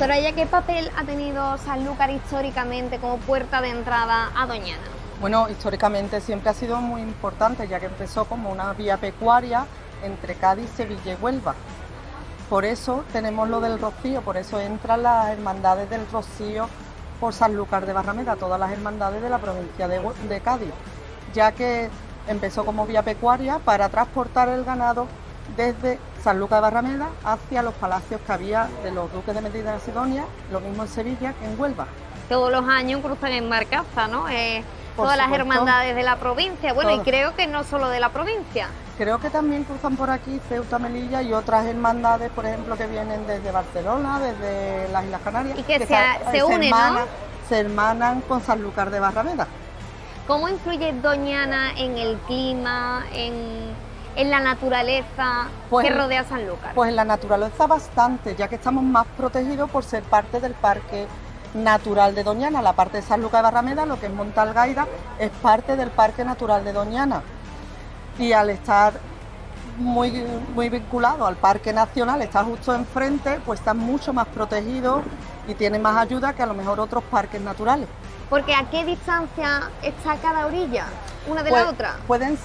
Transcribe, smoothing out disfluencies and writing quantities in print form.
Soraya, ¿qué papel ha tenido Sanlúcar históricamente como puerta de entrada a Doñana? Bueno, históricamente siempre ha sido muy importante, ya que empezó como una vía pecuaria entre Cádiz, Sevilla y Huelva. Por eso tenemos lo del Rocío, por eso entran las hermandades del Rocío por Sanlúcar de Barrameda, todas las hermandades de la provincia de Cádiz, ya que empezó como vía pecuaria para transportar el ganado desde Sanlúcar de Barrameda hacia los palacios que había de los duques de Medina y Sidonia, lo mismo en Sevilla que en Huelva. Todos los años cruzan en barcaza, ¿no? Todas las supuesto. hermandades de la provincia, bueno, Todo. y creo que no solo de la provincia. Creo que también cruzan por aquí Ceuta, Melilla y otras hermandades, por ejemplo, que vienen desde Barcelona, desde las Islas Canarias. Y que se unen, ¿no? Se hermanan con Sanlúcar de Barrameda. ¿Cómo influye Doñana en el clima, en la naturaleza que rodea Sanlúcar? Pues en la naturaleza bastante, ya que estamos más protegidos por ser parte del Parque Natural de Doñana. La parte de Sanlúcar de Barrameda, lo que es Montalgaida, es parte del Parque Natural de Doñana. Y al estar muy vinculado al Parque Nacional, está justo enfrente, pues está mucho más protegido y tiene más ayuda que a lo mejor otros parques naturales. Porque ¿a qué distancia está cada orilla una de la otra? Pueden